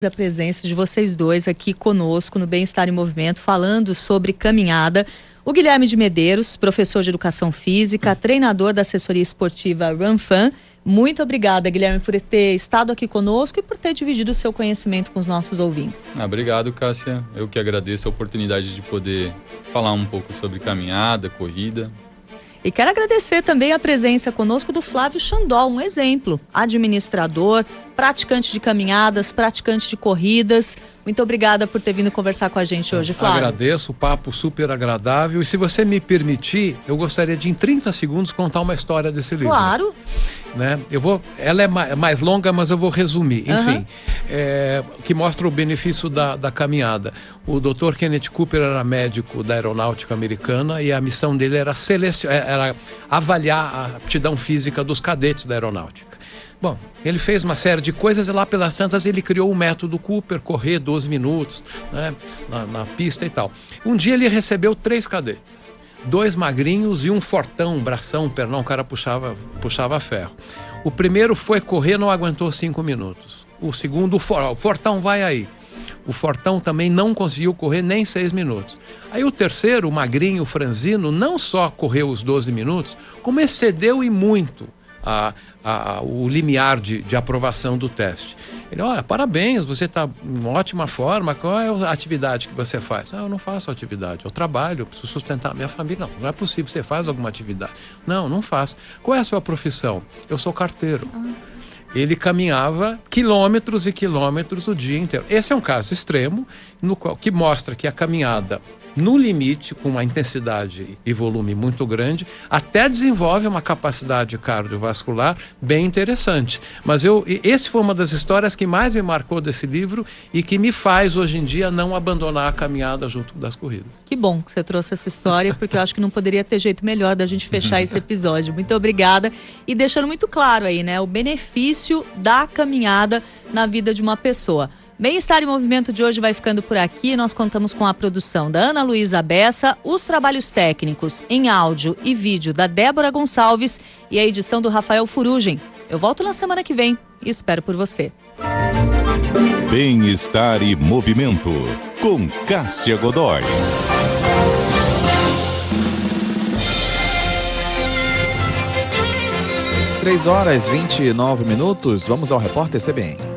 A presença de vocês dois aqui conosco no Bem-Estar em Movimento, falando sobre caminhada. O Guilherme de Medeiros, professor de Educação Física, treinador da assessoria esportiva RunFan. Muito obrigada, Guilherme, por ter estado aqui conosco e por ter dividido o seu conhecimento com os nossos ouvintes. Obrigado, Cássia. Eu que agradeço a oportunidade de poder falar um pouco sobre caminhada, corrida. E quero agradecer também a presença conosco do Flávio Xandol, um exemplo, administrador, praticante de caminhadas, praticante de corridas. Muito obrigada por ter vindo conversar com a gente hoje, Flávio. Agradeço, o papo super agradável. E se você me permitir, eu gostaria de, em 30 segundos, contar uma história desse livro. Claro. Né? Ela é mais longa, mas eu vou resumir. Enfim, que mostra o benefício da caminhada. O Dr. Kenneth Cooper era médico da aeronáutica americana e a missão dele era avaliar a aptidão física dos cadetes da aeronáutica. Bom, ele fez uma série de coisas e lá pelas tantas ele criou o método Cooper, correr 12 minutos, né, na pista e tal. Um dia ele recebeu 3 cadetes. 2 magrinhos e um fortão, bração, pernão, o cara puxava ferro. O primeiro foi correr, não aguentou 5 minutos. O segundo, o fortão vai aí. O fortão também não conseguiu correr nem 6 minutos. Aí o terceiro, o magrinho, o franzino, não só correu os 12 minutos, como excedeu e muito o limiar de aprovação do teste. Ele, olha, parabéns, você está em ótima forma, qual é a atividade que você faz? Eu não faço atividade, eu trabalho, eu preciso sustentar a minha família. Não é possível, você faz alguma atividade? Não faço. Qual é a sua profissão? Eu sou carteiro. Ele caminhava quilômetros e quilômetros o dia inteiro. Esse é um caso extremo, que mostra que a caminhada, no limite, com uma intensidade e volume muito grande, até desenvolve uma capacidade cardiovascular bem interessante. Mas esse foi uma das histórias que mais me marcou desse livro e que me faz, hoje em dia, não abandonar a caminhada junto das corridas. Que bom que você trouxe essa história, porque eu acho que não poderia ter jeito melhor da gente fechar esse episódio. Muito obrigada. E deixando muito claro aí, né, o benefício da caminhada na vida de uma pessoa. Bem-Estar em Movimento de hoje vai ficando por aqui. Nós contamos com a produção da Ana Luísa Bessa, os trabalhos técnicos em áudio e vídeo da Débora Gonçalves e a edição do Rafael Furugem. Eu volto na semana que vem e espero por você. Bem-Estar e Movimento, com Cássia Godoy. 3h29. Vamos ao Repórter CBN.